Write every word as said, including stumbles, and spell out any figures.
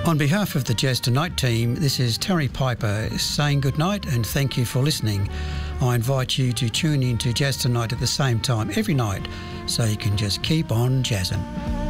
On behalf of the Jazz Tonight team, this is Terry Piper saying goodnight and thank you for listening. I invite you to tune in to Jazz Tonight at the same time every night so you can just keep on jazzing.